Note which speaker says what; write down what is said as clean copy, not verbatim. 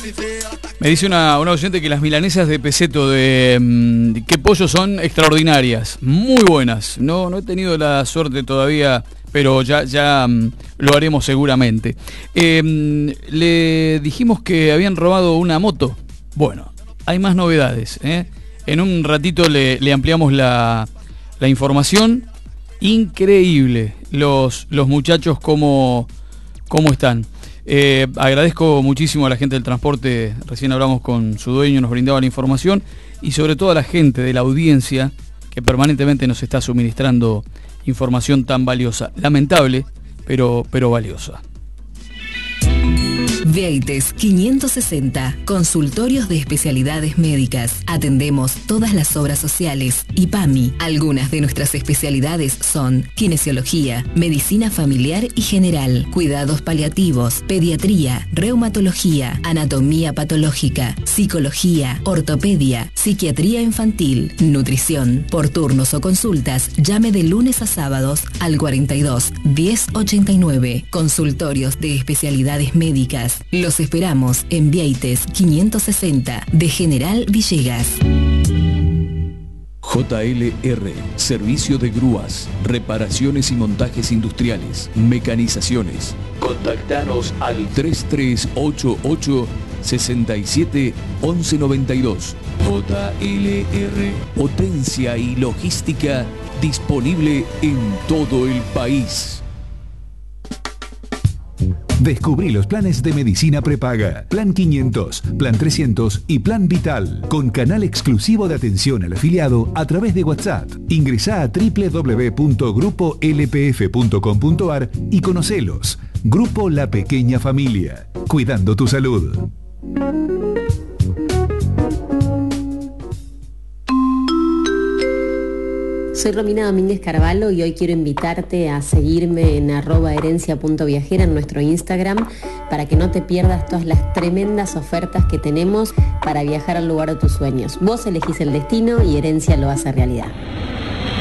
Speaker 1: Me dice una oyente que las milanesas de Peseto de Qué Pollo son extraordinarias, muy buenas. No he tenido la suerte todavía, pero ya lo haremos seguramente. Le dijimos que habían robado una moto. Bueno, hay más novedades, ¿eh? En un ratito le ampliamos la información. Increíble los muchachos cómo están. Agradezco muchísimo a la gente del transporte, recién hablamos con su dueño, nos brindaba la información, y sobre todo a la gente de la audiencia que permanentemente nos está suministrando información tan valiosa, lamentable, pero valiosa.
Speaker 2: Vieites 560, consultorios de especialidades médicas. Atendemos todas las obras sociales. IPAMI. Algunas de nuestras especialidades son kinesiología, medicina familiar y general, cuidados paliativos, pediatría, reumatología, anatomía patológica, psicología, ortopedia, psiquiatría infantil, nutrición. Por turnos o consultas, llame de lunes a sábados al 42 1089. Consultorios de especialidades médicas. Los esperamos en Vieites 560 de General Villegas.
Speaker 3: JLR, servicio de grúas, reparaciones y montajes industriales, mecanizaciones. Contactanos al 3388 67 1192. JLR, potencia y logística disponible en todo el país.
Speaker 4: Descubrí los planes de medicina prepaga. Plan 500, Plan 300 y Plan Vital. Con canal exclusivo de atención al afiliado a través de WhatsApp. Ingresá a www.grupolpf.com.ar y conocelos. Grupo La Pequeña Familia. Cuidando tu salud.
Speaker 5: Soy Romina Domínguez Carvalho y hoy quiero invitarte a seguirme en @herencia.viajera en nuestro Instagram para que no te pierdas todas las tremendas ofertas que tenemos para viajar al lugar de tus sueños. Vos elegís el destino y Herencia lo hace realidad.